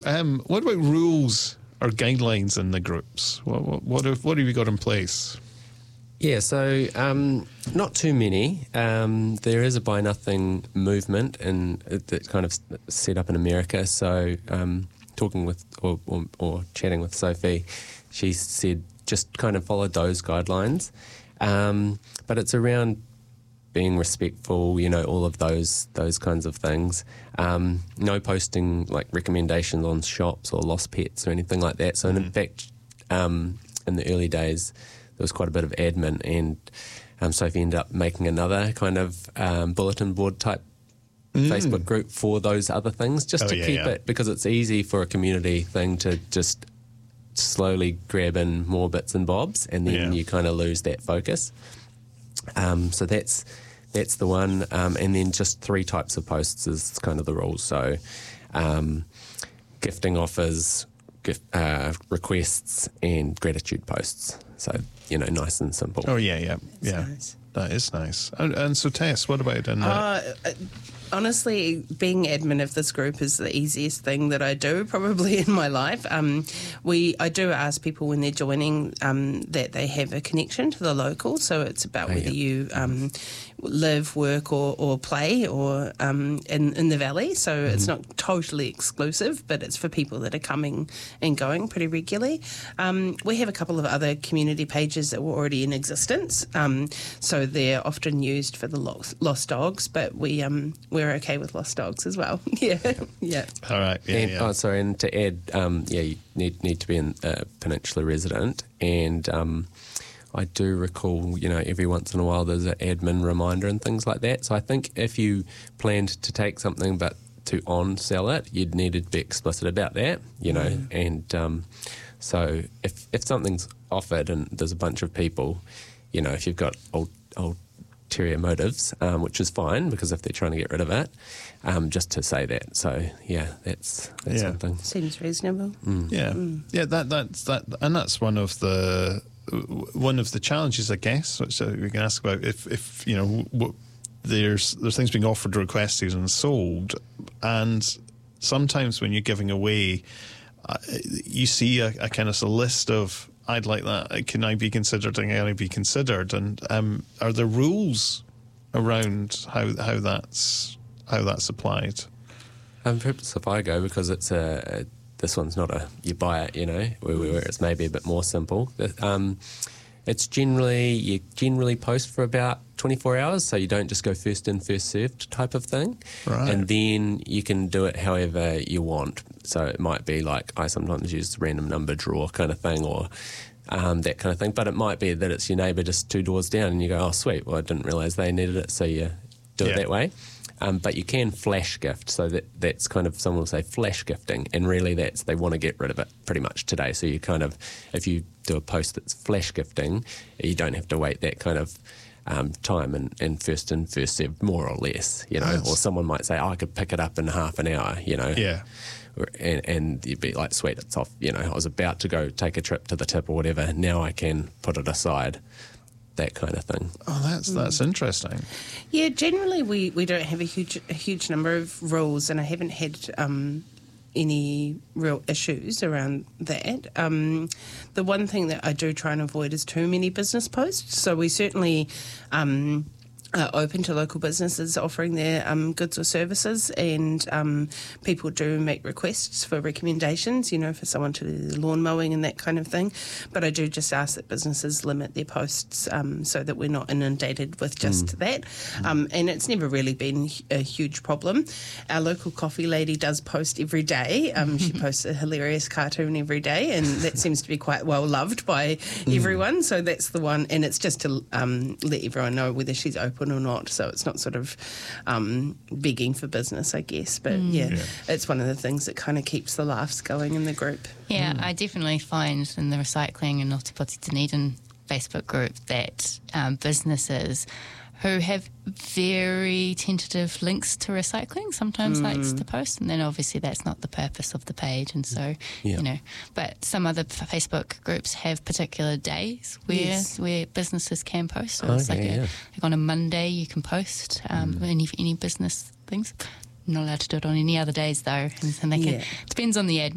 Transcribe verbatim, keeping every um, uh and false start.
um, what about rules or guidelines in the groups? What what what have, what have you got in place? Yeah, so um, not too many. Um, there is a Buy Nothing movement and that's kind of set up in America. So um, talking with or, or, or chatting with Sophie, she said just kind of follow those guidelines. Um, but it's around being respectful, you know, all of those those kinds of things. Um, no posting like recommendations on shops or lost pets or anything like that. So mm. in fact, um, in the early days, there was quite a bit of admin, and um, Sophie ended up making another kind of um, bulletin board type mm. Facebook group for those other things, just oh, to yeah, keep yeah. it, because it's easy for a community thing to just slowly grab in more bits and bobs, and then yeah. you kind of lose that focus. Um, so that's that's the one, um, and then just three types of posts is kind of the rules. So um, gifting offers, gift, uh, requests, and gratitude posts. So, you know, nice and simple. Oh, yeah, yeah, That's yeah. nice. That is nice. And, and so, Tess, what about in uh, uh, honestly, being admin of this group is the easiest thing that I do probably in my life. Um, we I do ask people when they're joining um, that they have a connection to the local, so it's about oh, whether yeah. you um, live, work or, or play or um, in, in the valley, so mm-hmm. it's not totally exclusive, but it's for people that are coming and going pretty regularly. Um, we have a couple of other community pages that were already in existence, um, so they're often used for the lost, lost dogs, but we um, we're okay with lost dogs as well. yeah, yeah. All right. Yeah, and, yeah. Oh, sorry, and to add, um, yeah, you need need to be a uh, Peninsula resident, and um, I do recall, you know, every once in a while there's an admin reminder and things like that. So I think if you planned to take something but to on-sell it, you'd need to be explicit about that, you know, mm. and um, so if if something's offered and there's a bunch of people, you know, if you've got old ulterior motives, um, which is fine because if they're trying to get rid of it, um, just to say that. So yeah, that's that's yeah. something. Seems reasonable. Mm. Yeah, mm. yeah. That that's that, and that's one of the one of the challenges, I guess, which we can ask about. If if you know, w- there's there's things being offered, requested, and sold, and sometimes when you're giving away, uh, you see a, a kind of a list of, I'd like that. Can I be considered? Can I be considered? And um, are there rules around how how that's how that's applied? Um, perhaps if I go, because it's a, a this one's not a you buy it, you know, where, where it's maybe a bit more simple. Um, it's generally you generally post for about twenty-four hours, so you don't just go first in first served type of thing, right. And then you can do it however you want. So it might be like I sometimes use the random number draw kind of thing, or um, that kind of thing. But it might be that it's your neighbour just two doors down, and you go, oh sweet, well I didn't realise they needed it, so you do yeah. it that way. Um, but you can flash gift, so that that's kind of, someone will say flash gifting, and really that's, they want to get rid of it pretty much today. So you kind of, if you do a post that's flash gifting, you don't have to wait that kind of um, time and, and first in, first served, more or less, you know. Yes. Or someone might say, oh, I could pick it up in half an hour, you know. Yeah. And, and you'd be like, sweet, it's off, you know, I was about to go take a trip to the tip or whatever, now I can put it aside. That kind of thing. Oh, that's that's mm. interesting. Yeah, generally we, we don't have a huge a huge number of rules, and I haven't had um, any real issues around that. Um, the one thing that I do try and avoid is too many business posts. So we certainly um, are open to local businesses offering their um, goods or services, and um, people do make requests for recommendations, you know, for someone to do lawn mowing and that kind of thing. But I do just ask that businesses limit their posts um, so that we're not inundated with just mm. that. Um, and it's never really been a huge problem. Our local coffee lady does post every day. Um, she posts a hilarious cartoon every day, and that seems to be quite well loved by mm. everyone. So that's the one, and it's just to um, let everyone know whether she's open or not, so it's not sort of um, begging for business, I guess. But mm. yeah, yeah, it's one of the things that kind of keeps the laughs going in the group. Yeah, mm. I definitely find in the recycling and Ngāti Dunedin Facebook group that um, businesses who have very tentative links to recycling sometimes mm. likes to post, and then obviously that's not the purpose of the page, and so yeah. you know. But some other Facebook groups have particular days where yes. where businesses can post. So oh, it's like, yeah, a, yeah. like on a Monday you can post um, mm. any any business things. Not allowed to do it on any other days though, and, and they can. Yeah. Depends on the admin.